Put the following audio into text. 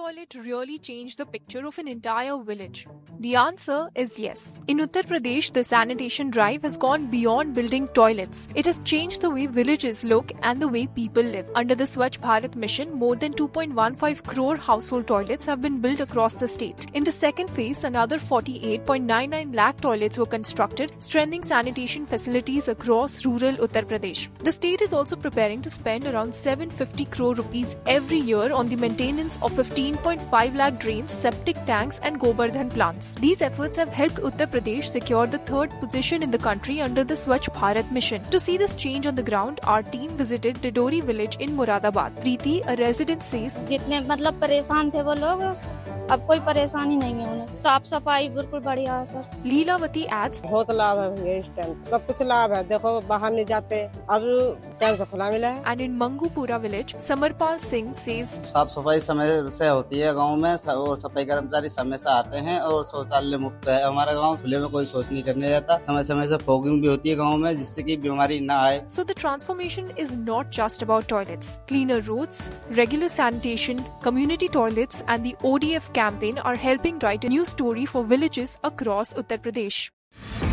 toilet really change the picture of an entire village? The answer is yes. In Uttar Pradesh, the sanitation drive has gone beyond building toilets. It has changed the way villages look and the way people live. Under the Swachh Bharat mission, more than 2.15 crore household toilets have been built across the state. In the second phase, another 48.99 lakh toilets were constructed, strengthening sanitation facilities across rural Uttar Pradesh. The state is also preparing to spend around 750 crore rupees every year on the maintenance of 15.5 lakh drains, septic tanks and Gobardhan plants. These efforts have helped Uttar Pradesh secure the third position in the country under the Swachh Bharat mission. To see this change on the ground, our team visited Didori village in Moradabad. Preeti, a resident, says, जितने मतलब परेशान थे वो लोग अब कोई परेशानी नहीं है उन्हें साफ सफाई बिल्कुल बढ़िया है सर। Leelavati adds, बहुत लाभ है भैया इस टाइम सब कुछ लाभ है देखो बाहर नहीं जाते अब टाइम से खुला मिला है। And in Mangupura village, Samarpal Singh says, साफ सफाई समय से होती है गांव में और सफाई कर्मचारी समय से आते हैं और शौचालय मुक्त है हमारा गांव। खुले में कोई शौच नहीं करने जाता। समय से फॉगिंग भी होती है गांव में जिससे कि बीमारी न आए। So the transformation is not just about toilets. Cleaner roads, regular sanitation, community toilets and the ODF campaign are helping write a new story for villages across Uttar Pradesh.